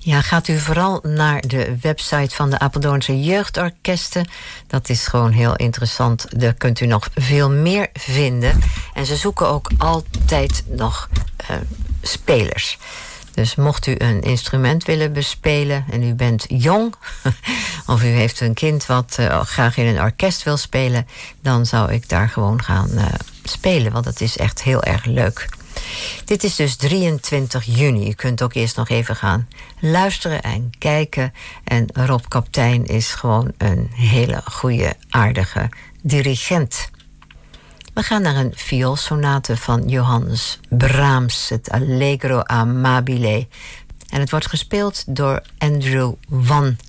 Ja, gaat u vooral naar de website van de Apeldoornse Jeugdorkesten. Dat is gewoon heel interessant. Daar kunt u nog veel meer vinden. En ze zoeken ook altijd nog spelers. Dus mocht u een instrument willen bespelen en u bent jong of u heeft een kind wat graag in een orkest wil spelen, dan zou ik daar gewoon gaan spelen, want dat is echt heel erg leuk. Dit is dus 23 juni. U kunt ook eerst nog even gaan luisteren en kijken. En Rob Kaptein is gewoon een hele goede, aardige dirigent. We gaan naar een vioolsonate van Johannes Brahms, het Allegro amabile. En het wordt gespeeld door Andrew Wan.